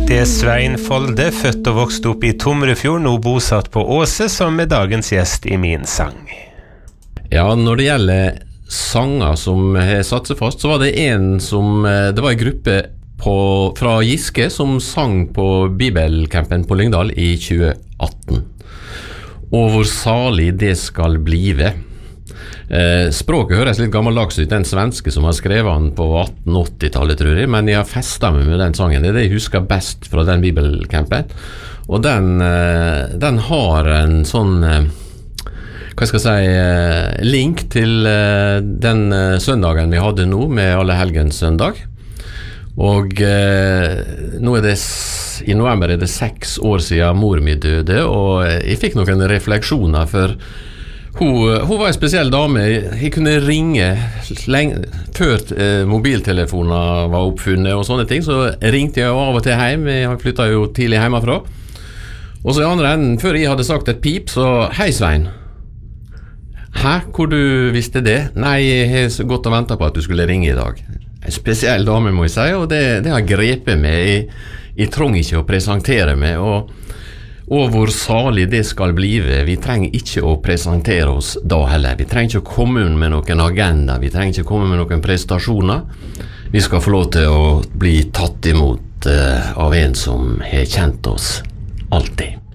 Det Svein Folde, født og vokst opp i Tomrefjord, nå bosatt på Åse, som er dagens gjest i Min sang. Ja, når det gjelder sanger som har satt seg fast, så var det det var en gruppe fra Giske som sang på Bibelcampen på Lyngdal i 2018. Og hvor salig det skal blive. Språket høres litt gammeldags ut, den svenske som har skrevet den på 1880-tallet, tror jeg, men jeg har festet meg med den sangen. Det er det jeg husker best fra den Bibelcampen. Og den har en sånn, hva skal jeg si, link til den søndagen vi hadde nå, med Allehelgens søndag. Og nå i november er det 6 år siden mor mi døde, og jeg fikk noen refleksjoner, for hun var en spesiell dame. Jeg kunne ringe før mobiltelefoner var oppfunnet og sånne ting, så ringte jeg av og til hjem. Jeg flyttet jo tidlig hjemmefra. Og så i andre enden, før jeg hadde sagt et pip, så hei Svein. Hæ, hvor du visste det? Nei, jeg har gått og ventet på at du skulle ringe i dag. En spesiell dame, må jeg si, og det har grepet meg. Jeg trenger ikke å presentere meg, og hvor salig det skal blive. Vi trenger ikke å presentere oss da heller. Vi trenger ikke å komme med noen agenda. Vi trenger ikke å komme med noen prestasjoner. Vi skal få lov til å bli tatt imot av en som har kjent oss alltid.